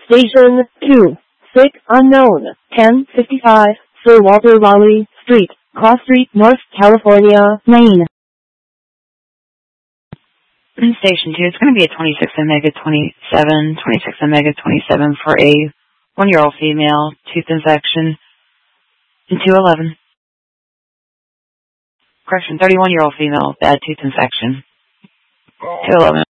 Station 2, sick unknown, 1055, Sir Walter Raleigh Street, Cross Street, North California, Maine. Station 2, it's going to be a 26 Omega 27, 26 Omega 27 for a 1-year-old female, tooth infection, in 211. Correction, 31-year-old female, bad tooth infection, 211.